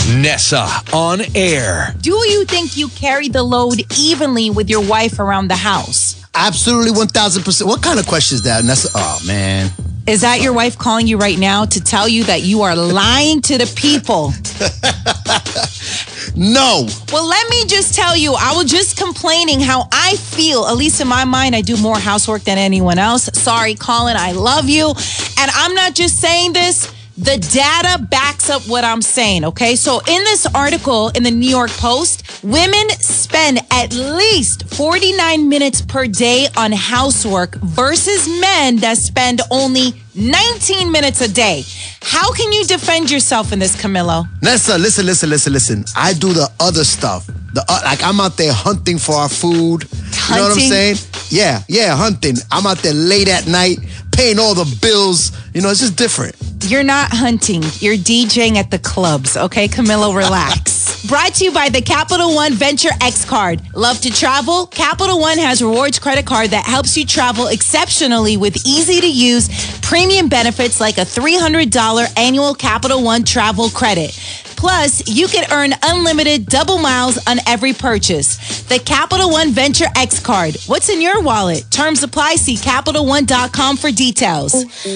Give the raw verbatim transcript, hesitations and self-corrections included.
Nessa on air. Do you think you carry the load evenly with your wife around the house? Absolutely one thousand percent. What kind of question is that? Nessa? Oh, man. Is that your wife calling you right now to tell you that you are lying to the people? No. Well, let me just tell you, I was just complaining how I feel. At least in my mind, I do more housework than anyone else. Sorry, Colin, I love you. And I'm not just saying this. The data backs up what I'm saying, okay? So in this article in the New York Post, women spend at least forty-nine minutes per day on housework versus men that spend only nineteen minutes a day. How can you defend yourself in this, Camilo? Nessa, listen, listen, listen, listen. I do the other stuff. The uh, Like, I'm out there hunting for our food. You Hunting? know what I'm saying? Yeah, yeah, hunting. I'm out there late at night, paying all the bills. You know, it's just different. You're not hunting. You're DJing at the clubs, okay? Camilo, relax. Brought to you by the Capital One Venture X card. Love to travel? Capital One has a rewards credit card that helps you travel exceptionally with easy-to-use premium benefits like a three hundred dollars annual Capital One travel credit. Plus, you can earn unlimited double miles on every purchase. The Capital One Venture X card. What's in your wallet? Terms apply. See Capital One dot com for details.